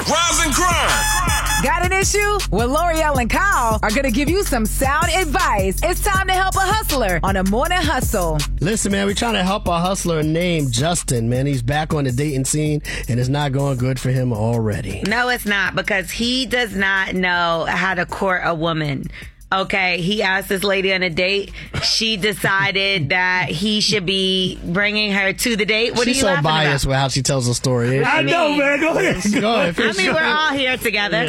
Rise and grind. Got an issue? Well, L'Oreal and Kyle are going to give you some sound advice. It's time to help a hustler on a morning hustle. Listen, man, we're trying to help a hustler named Justin, man. He's back on the dating scene, and it's not going good for him already. No, it's not, because he does not know how to court a woman. Okay, he asked this lady on a date. She decided that he should be bringing her to the date. What are you She's so laughing biased about? with how she tells the story. I know, man. Go ahead. Go ahead. I mean, we're all here together.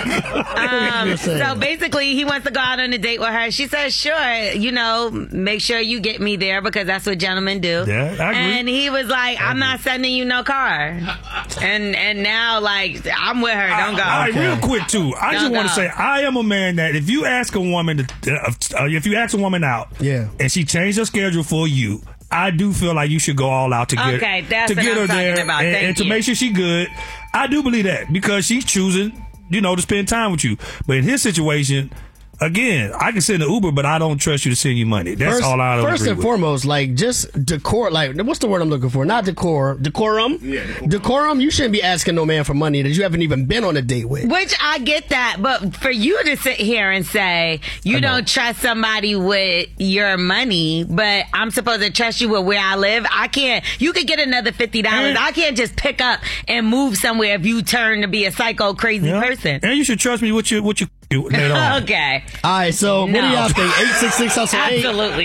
So basically, he wants to go out on a date with her. She says, sure, make sure you get me there, because that's what gentlemen do. Yeah, I agree. And he was like, I'm not sending you no car. And now, like, I'm with her. Don't go. All right, real quick, too. I just want to say, I am a man that if you ask a woman, if you ask a woman out, and she changed her schedule for you, I do feel like you should go all out to get her there and to make sure she good. I do believe that, because she's choosing, to spend time with you. But in his situation, again, I can send an Uber, but I don't trust you to send you money. That's all I don't agree with. First and foremost, like, just decor, like, what's the word I'm looking for? Not decorum. Yeah, decorum. You shouldn't be asking no man for money that you haven't even been on a date with. Which I get that, but for you to sit here and say you don't trust somebody with your money, but I'm supposed to trust you with where I live, I can't. You could get another $50. I can't just pick up and move somewhere if you turn to be a psycho crazy person. And you should trust me with your later on. Okay. All right, so what do y'all think? 866-HUSTLE-8. Absolutely.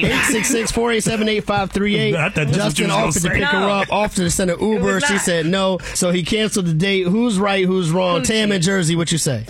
866-487-8538. Justin offered to pick her up, offered to send an Uber. She said no, so he canceled the date. Who's right, who's wrong? Tam in Jersey, what you say?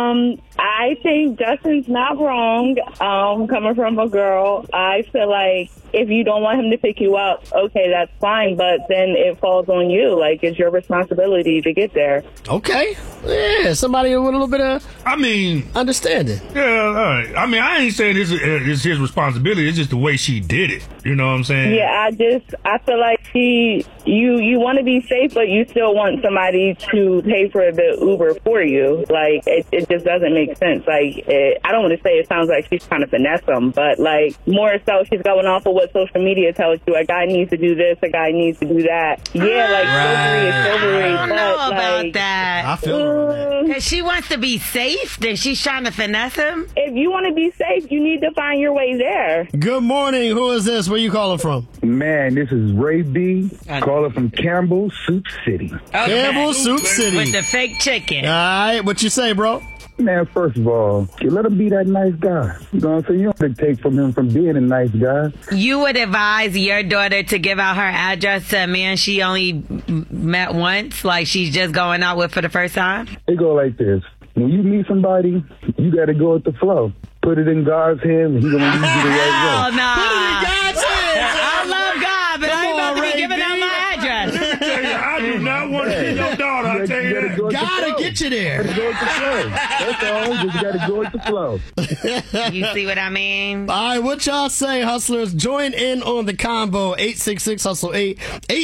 I think Justin's not wrong. Coming from a girl, I feel like if you don't want him to pick you up, okay, that's fine, but then it falls on you. Like, it's your responsibility to get there. Okay. Yeah, somebody with a little bit of understanding. Yeah, all right. I mean, I ain't saying it's his responsibility. It's just the way she did it. You know what I'm saying? Yeah, I feel like you want to be safe, but you still want somebody to pay for the Uber for you. Like, it just doesn't make sense. Like, I don't want to say it sounds like she's trying to finesse him, but, like, more so she's going off of what social media tells you. A guy needs to do this, a guy needs to do that. Yeah, like, silvery is silvery. I don't know about that. I feel because she wants to be safe, then she's trying to finesse him. If you want to be safe, you need to find your way there. Good morning. Who is this? Where you calling from? Man, this is Ray B. Calling from Campbell Soup City. Okay. Campbell Soup City. With the fake chicken. All right, what you say, bro? Man, first of all, you let him be that nice guy. You know what I'm saying? You don't take from him from being a nice guy. You would advise your daughter to give out her address to a man she only met once, like she's just going out with for the first time? It go like this. When you meet somebody, you got to go with the flow. Put it in God's hands, and he's going to lead you the right way. Oh, no. Put it in God's hands. I love God, but I ain't about to be giving out my address. I do not want to be your daughter, I tell you that. Gotta get you there. Go with the flow. That's all. Just got to go with the flow. You see what I mean? All right, what y'all say, hustlers? Join in on the convo. 866-HUSTLE-8.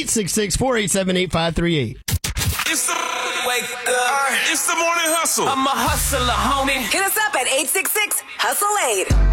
866-487-8538. It's the wake up. It's the morning hustle. I'm a hustler, homie. Hit us up at 866-HUSTLE-8.